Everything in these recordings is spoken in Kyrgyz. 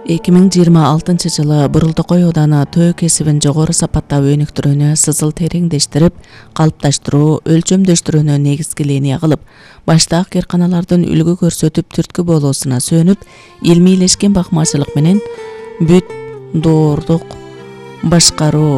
2026-жылы Бурултокой ауданы төө кесибин жогору сапаттап өнүктүрүүнү сызыл тереңдештирип, калыпташтыруу, өлчөмдөштүрүүнү негизгиления кылып, баштаак кыйрканалардын үлгү көрсөтүп түрткү болуусуна сүйөнүп, илмийлешкен бакмачылык менен бүт доордук башкаруу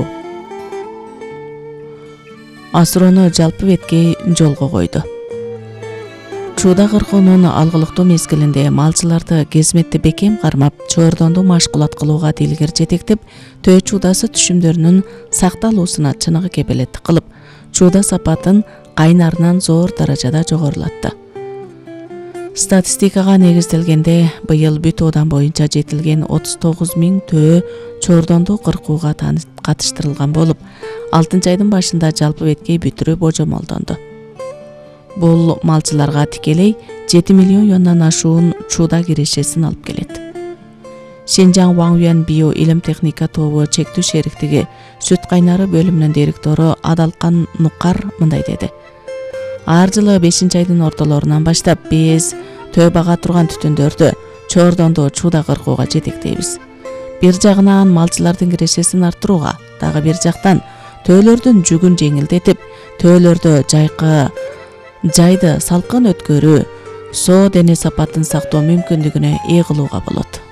асыроону жалпы беткей жолго койду. Чууда кыркуунун алгылыктуу мезгилинде малчыларды кезметти бекем кармап, чоордонду машкулат кылууга дилгер жетектеп, төө чуудасы түшүмдөрүнүн сакталуусуна чыныгы кепилеттик кылып, чууда сапатын кайнарынан зор даражада жогорулатты. Статистикага негизделгенде, быйыл бүт оодан боюнча жетилген 39 000 төө чоордонду кыркууга катыштырылган болуп, 6-айдын башында жалпы беткей бүтүрүү божомолдонду. Бул малчыларга тикелей 7 миллион юандан ашуун чууда кирешесин алып келет. Шенжаң Ваңюан био илим техника тобу чектүү шериктиги сүт кайнары бөлүмүнүн директору Адалкан Нукар мындай деди. Ар жылы 5-айдын ортолорунан баштап биз төө бага турган түтүндөрдү чоордонду чууда кыркууга жетектейбиз. Бир жагынан малчылардын кирешесин арттырууга, дагы бир жактан төөлөрдүн жүгүн жеңилдетип, төөлөрдө жайды салкын өткөрүү, соо дене сапатын сактоо мүмкүндүгүнө ээ кылууга болот.